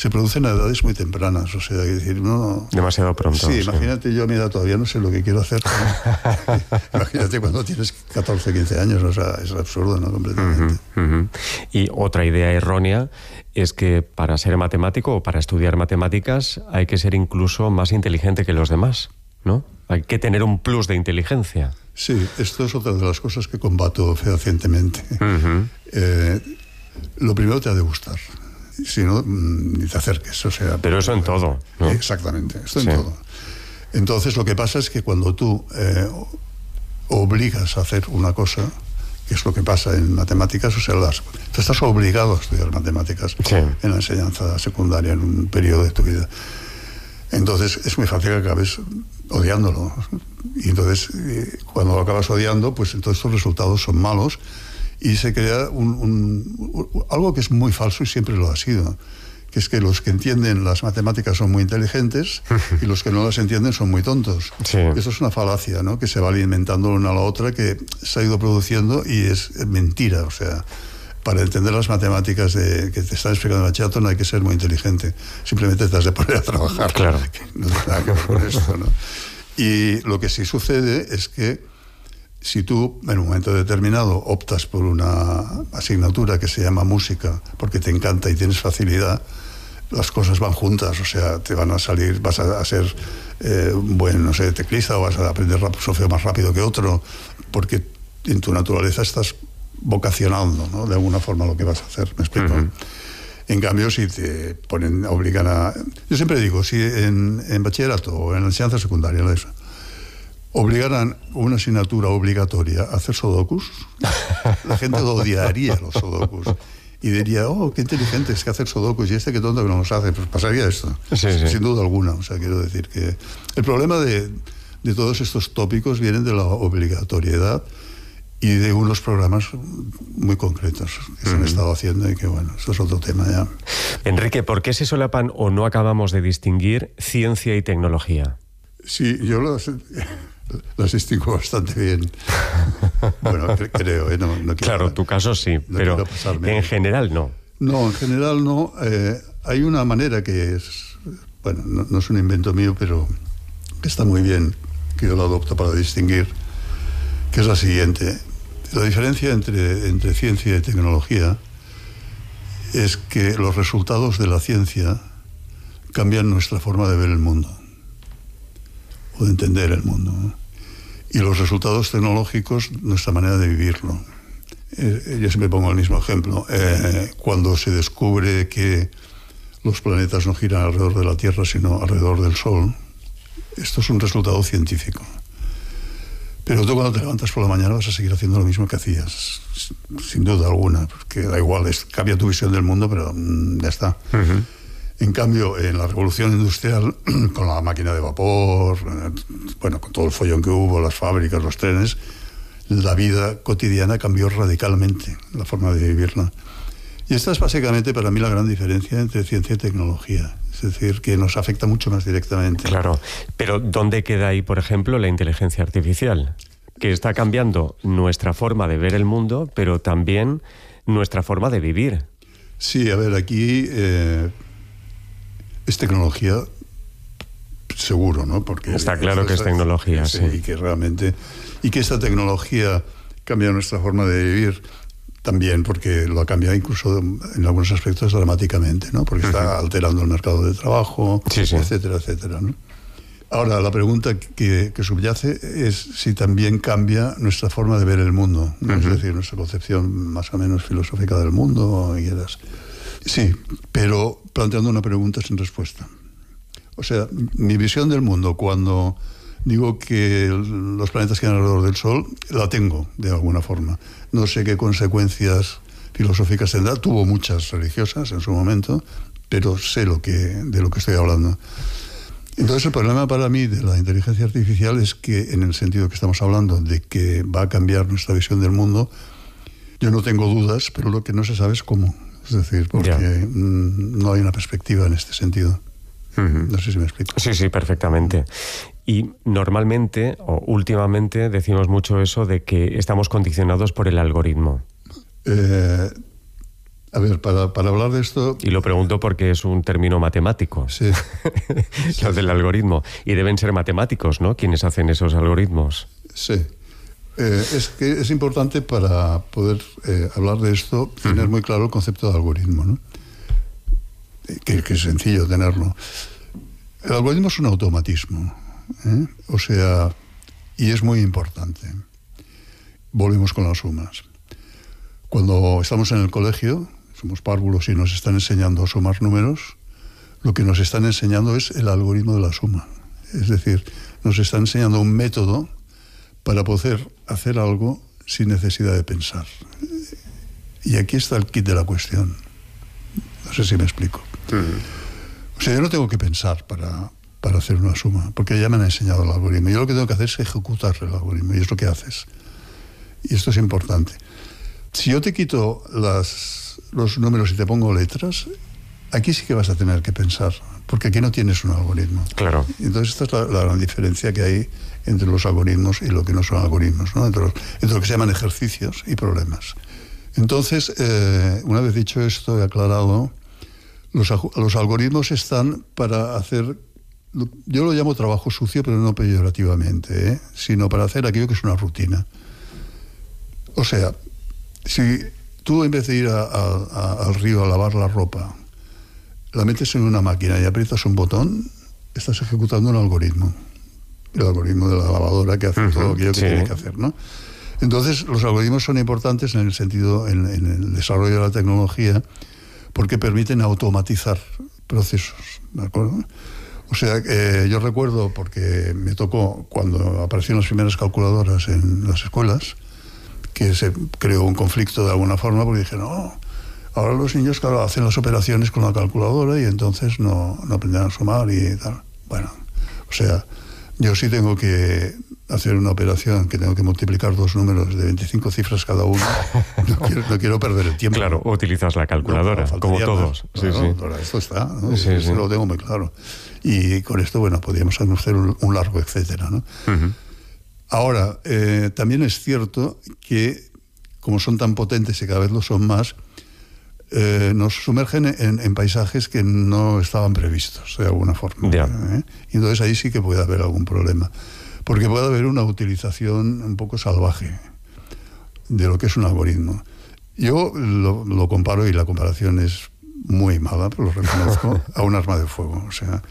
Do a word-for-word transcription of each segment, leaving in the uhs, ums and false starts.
se producen a edades muy tempranas, o sea, decir, no... Demasiado pronto. Sí, sí, imagínate, yo a mi edad todavía no sé lo que quiero hacer. Imagínate cuando tienes catorce, quince años, o sea, es absurdo, ¿no? Completamente. Uh-huh, uh-huh. Y otra idea errónea es que para ser matemático o para estudiar matemáticas hay que ser incluso más inteligente que los demás, ¿no? Hay que tener un plus de inteligencia. Sí, esto es otra de las cosas que combato fehacientemente. Uh-huh. Eh, lo primero te ha de gustar. Si no, ni te acerques, o sea... Pero eso en todo, ¿no? Exactamente, esto sí. en todo. Entonces, lo que pasa es que cuando tú eh, obligas a hacer una cosa, que es lo que pasa en matemáticas, o sea, las, tú estás obligado a estudiar matemáticas sí. en la enseñanza secundaria, en un periodo de tu vida. Entonces, es muy fácil que acabes odiándolo. Y entonces, eh, cuando lo acabas odiando, pues entonces los resultados son malos. Y se crea un, un, un, algo que es muy falso y siempre lo ha sido, que es que los que entienden las matemáticas son muy inteligentes y los que no las entienden son muy tontos. Sí. Eso es una falacia, ¿no? Que se va alimentando una a la otra, que se ha ido produciendo y es mentira. O sea, para entender las matemáticas de, que te está explicando Bachato no hay que ser muy inteligente, simplemente te has de poner a trabajar. Claro. No tiene nada que ver con esto, ¿no? Y lo que sí sucede es que si tú, en un momento determinado, optas por una asignatura que se llama música, porque te encanta y tienes facilidad, las cosas van juntas, o sea, te van a salir, vas a, a ser eh, un buen, no sé, teclista, o vas a aprender solfeo más rápido que otro, porque en tu naturaleza estás vocacionando, ¿no? De alguna forma lo que vas a hacer, ¿me explico? Uh-huh. En cambio, si te ponen, obligan a... Yo siempre digo, si en, en bachillerato o en la enseñanza secundaria, eso, obligaran una asignatura obligatoria a hacer sudokus, la gente odiaría los sudokus y diría, oh, qué inteligente es que hacer sudokus, y este qué tonto que no los hace. Pues pasaría esto, sí, sí. sin duda alguna. O sea, quiero decir que el problema de, de todos estos tópicos vienen de la obligatoriedad y de unos programas muy concretos que se han estado haciendo y que, bueno, eso es otro tema ya. Enrique, ¿por qué se solapan o no acabamos de distinguir ciencia y tecnología? Sí, yo las, las distingo bastante bien. Bueno, creo, ¿eh? No, no quiero, claro, tu caso sí, no pero en general no. No, en general no. Eh, hay una manera que es, bueno, no, no es un invento mío, pero que está muy bien, que yo lo adopto para distinguir, que es la siguiente. La diferencia entre, entre ciencia y tecnología es que los resultados de la ciencia cambian nuestra forma de ver el mundo o de entender el mundo, ¿no? Y los resultados tecnológicos, nuestra manera de vivirlo. Eh, yo siempre pongo el mismo ejemplo. Eh, cuando se descubre que los planetas no giran alrededor de la Tierra, sino alrededor del Sol, esto es un resultado científico. Pero tú cuando te levantas por la mañana vas a seguir haciendo lo mismo que hacías, sin duda alguna, porque da igual, es, cambia tu visión del mundo, pero mmm, ya está. Uh-huh. En cambio, en la revolución industrial, con la máquina de vapor, bueno, con todo el follón que hubo, las fábricas, los trenes, la vida cotidiana cambió radicalmente, la forma de vivirla. Y esta es básicamente para mí la gran diferencia entre ciencia y tecnología. Es decir, que nos afecta mucho más directamente. Claro, pero ¿dónde queda ahí, por ejemplo, la inteligencia artificial? Que está cambiando nuestra forma de ver el mundo, pero también nuestra forma de vivir. Sí, a ver, aquí... Eh, es tecnología, seguro, ¿no? Porque está claro que es tecnología, sí. Y que realmente... Y que esta tecnología cambia nuestra forma de vivir también, porque lo ha cambiado incluso en algunos aspectos dramáticamente, ¿no? Porque está uh-huh. alterando el mercado de trabajo, sí, sí. etcétera, etcétera, ¿no? Ahora, la pregunta que, que subyace es si también cambia nuestra forma de ver el mundo, ¿no? Uh-huh. Es decir, nuestra concepción más o menos filosófica del mundo, y quieras. Sí, pero planteando una pregunta sin respuesta. O sea, mi visión del mundo cuando digo que los planetas giran alrededor del Sol, la tengo de alguna forma. No sé qué consecuencias filosóficas tendrá. Tuvo muchas religiosas en su momento, pero sé lo que, de lo que estoy hablando. Entonces, el problema para mí de la inteligencia artificial es que, en el sentido que estamos hablando, de que va a cambiar nuestra visión del mundo, yo no tengo dudas, pero lo que no se sabe es cómo. Es decir, porque yeah. no hay una perspectiva en este sentido. Uh-huh. No sé si me explico. Sí, sí, perfectamente. Y normalmente, o últimamente, decimos mucho eso de que estamos condicionados por el algoritmo. Eh, A ver, para, para hablar de esto... Y lo pregunto porque es un término matemático. Sí. Lo del algoritmo. Y deben ser matemáticos, ¿no?, quienes hacen esos algoritmos. Sí. Eh, es que es importante para poder eh, hablar de esto, tener uh-huh. muy claro el concepto de algoritmo, ¿no? Que, que es sencillo tenerlo. El algoritmo es un automatismo, ¿eh? O sea, y es muy importante. Volvemos con las sumas. Cuando estamos en el colegio, somos párvulos y nos están enseñando a sumar números, lo que nos están enseñando es el algoritmo de la suma. Es decir, nos están enseñando un método para poder hacer algo sin necesidad de pensar. Y aquí está el kit de la cuestión. No sé si me explico. Uh-huh. O sea, yo no tengo que pensar para, para hacer una suma, porque ya me han enseñado el algoritmo. Yo lo que tengo que hacer es ejecutar el algoritmo, y es lo que haces. Y esto es importante. Si yo te quito las, los números y te pongo letras, aquí sí que vas a tener que pensar, porque aquí no tienes un algoritmo. Claro. Entonces esta es la, la gran diferencia que hay entre los algoritmos y lo que no son algoritmos, ¿no? Entre, los, entre lo que se llaman ejercicios y problemas. Entonces, eh, una vez dicho esto, he aclarado, los, los algoritmos están para hacer, yo lo llamo trabajo sucio, pero no peyorativamente, ¿eh? Sino para hacer aquello que es una rutina. O sea, si tú en vez de ir a, a, a, al río a lavar la ropa, la metes en una máquina y aprietas un botón, estás ejecutando un algoritmo. El algoritmo de la lavadora que hace uh-huh, todo aquello que sí. tiene que hacer, ¿no? Entonces, los algoritmos son importantes en el sentido, en, en el desarrollo de la tecnología, porque permiten automatizar procesos, ¿de acuerdo? O sea, eh, yo recuerdo, porque me tocó cuando aparecieron las primeras calculadoras en las escuelas, que se creó un conflicto de alguna forma, porque dije, no, ahora los niños, claro, hacen las operaciones con la calculadora y entonces no, no aprenden a sumar y tal. Bueno, o sea, yo sí tengo que hacer una operación que tengo que multiplicar dos números de veinticinco cifras cada uno. No quiero, no quiero perder el tiempo. Claro, utilizas la calculadora, no, como todos. Más. Claro, sí, sí. Ahora esto está, ¿no? Sí, esto sí. Lo tengo muy claro. Y con esto, bueno, podríamos hacer un, un largo etcétera, ¿no? Uh-huh. Ahora, eh, también es cierto que, como son tan potentes y cada vez lo son más, eh, nos sumergen en, en paisajes que no estaban previstos, de alguna forma. Yeah. ¿eh? Y entonces ahí sí que puede haber algún problema. Porque puede haber una utilización un poco salvaje de lo que es un algoritmo. Yo lo, lo comparo, y la comparación es muy mala, pero lo reconozco, a un arma de fuego. O sea,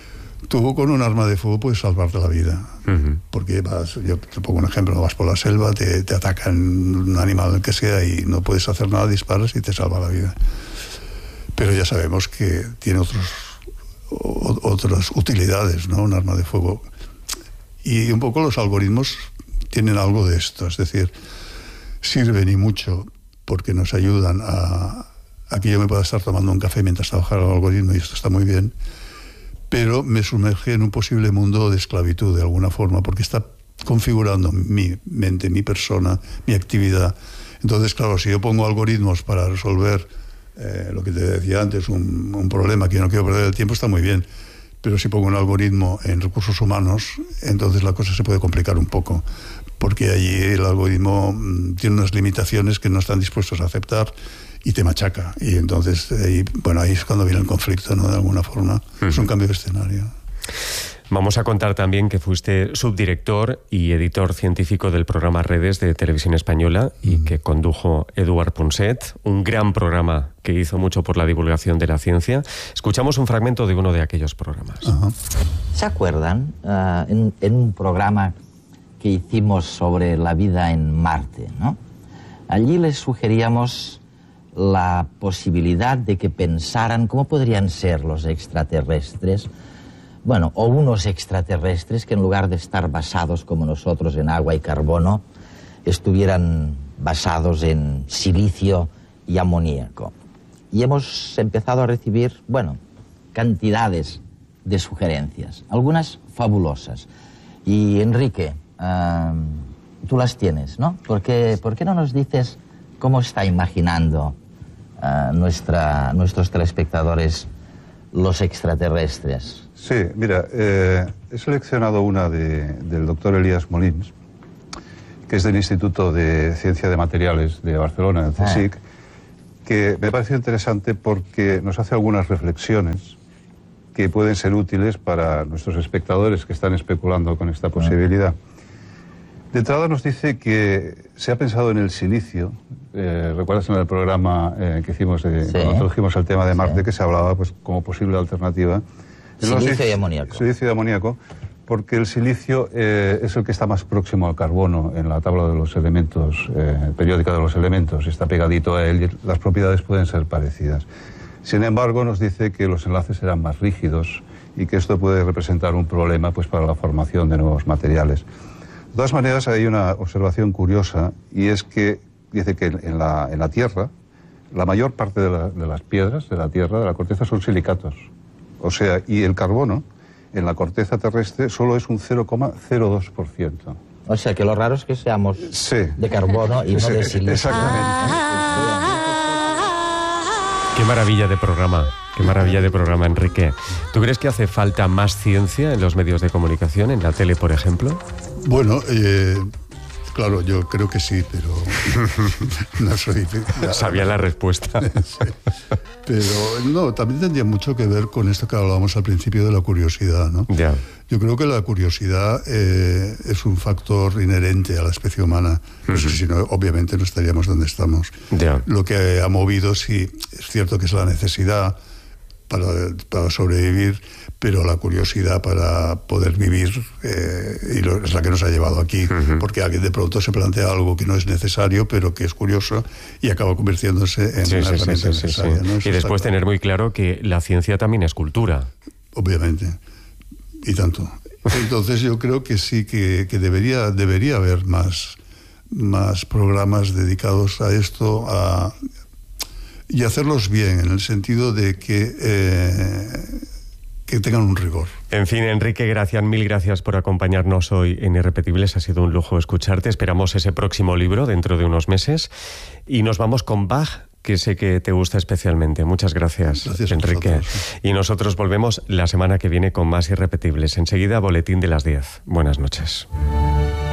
tú con un arma de fuego puedes salvarte la vida. Uh-huh. Porque vas, yo te pongo un ejemplo, vas por la selva, te, te atacan un animal que sea y no puedes hacer nada, disparas y te salva la vida. Pero ya sabemos que tiene otros, o, otras utilidades, ¿no? Un arma de fuego. Y un poco los algoritmos tienen algo de esto, es decir, sirven y mucho porque nos ayudan a, a que yo me pueda estar tomando un café mientras trabajar el algoritmo, y esto está muy bien, pero me sumerge en un posible mundo de esclavitud de alguna forma, porque está configurando mi mente, mi persona, mi actividad. Entonces, claro, si yo pongo algoritmos para resolver eh, lo que te decía antes, un, un problema que yo no quiero perder el tiempo, está muy bien. Pero si pongo un algoritmo en recursos humanos, entonces la cosa se puede complicar un poco, porque allí el algoritmo mmm, tiene unas limitaciones que no están dispuestos a aceptar y te machaca. Y entonces, ahí, bueno, ahí es cuando viene el conflicto, ¿no? De alguna forma. Uh-huh. Es un cambio de escenario. Vamos a contar también que fuiste subdirector y editor científico del programa Redes de Televisión Española y mm. que condujo Eduard Punset, un gran programa que hizo mucho por la divulgación de la ciencia. Escuchamos un fragmento de uno de aquellos programas. Uh-huh. ¿Se acuerdan? Uh, en, en un programa que hicimos sobre la vida en Marte, ¿no? Allí les sugeríamos la posibilidad de que pensaran cómo podrían ser los extraterrestres. Bueno, o unos extraterrestres que en lugar de estar basados como nosotros en agua y carbono, estuvieran basados en silicio y amoníaco. Y hemos empezado a recibir, bueno, cantidades de sugerencias, algunas fabulosas. Y Enrique, uh, tú las tienes, ¿no? ¿Por qué, ¿por qué no nos dices cómo está imaginando uh, nuestra, nuestros telespectadores los extraterrestres? Sí, mira, eh, he seleccionado una de, del doctor Elías Molins, que es del Instituto de Ciencia de Materiales de Barcelona, el CSIC, ah. que me parece interesante porque nos hace algunas reflexiones que pueden ser útiles para nuestros espectadores que están especulando con esta posibilidad. De entrada nos dice que se ha pensado en el silicio. Eh, ¿Recuerdas en el programa eh, que hicimos, de, sí. cuando introdujimos el tema de Marte, sí. que se hablaba pues como posible alternativa? Silicio dice, y amoníaco. Silicio y amoníaco, porque el silicio eh, es el que está más próximo al carbono en la tabla de los elementos, eh, periódica de los elementos, está pegadito a él y las propiedades pueden ser parecidas. Sin embargo, nos dice que los enlaces serán más rígidos y que esto puede representar un problema pues, para la formación de nuevos materiales. De todas maneras, hay una observación curiosa y es que dice que en la, en la Tierra, la mayor parte de, la, de las piedras de la Tierra, de la corteza, son silicatos. O sea, y el carbono en la corteza terrestre solo es un cero coma cero dos por ciento. O sea, que lo raro es que seamos sí. de carbono y no de silicio. Exactamente. Qué maravilla de programa, qué maravilla de programa, Enrique. ¿Tú crees que hace falta más ciencia en los medios de comunicación, en la tele, por ejemplo? Bueno, eh, claro, yo creo que sí, pero no soy... Sabía la respuesta. Sí. Pero no, también tendría mucho que ver con esto que hablábamos al principio de la curiosidad, ¿no? Ya. Yo creo que la curiosidad eh, es un factor inherente a la especie humana, pues uh-huh. si no, obviamente no estaríamos donde estamos. Ya. Lo que ha movido, sí, es cierto que es la necesidad para, para sobrevivir, pero la curiosidad para poder vivir eh, y lo, es la que nos ha llevado aquí, uh-huh. porque alguien de pronto se plantea algo que no es necesario, pero que es curioso y acaba convirtiéndose en sí, una sí, herramienta sí, sí, necesaria. sí, sí. ¿no? Y después tener claro. muy claro que la ciencia también es cultura. Obviamente, y tanto. Entonces yo creo que sí, que, que debería, debería haber más, más programas dedicados a esto, a, y hacerlos bien, en el sentido de que, eh, que tengan un rigor. En fin, Enrique Gracián, mil gracias por acompañarnos hoy en Irrepetibles. Ha sido un lujo escucharte. Esperamos ese próximo libro dentro de unos meses. Y nos vamos con Bach, que sé que te gusta especialmente. Muchas gracias, gracias Enrique. Y nosotros volvemos la semana que viene con más Irrepetibles. Enseguida, boletín de las diez. Buenas noches.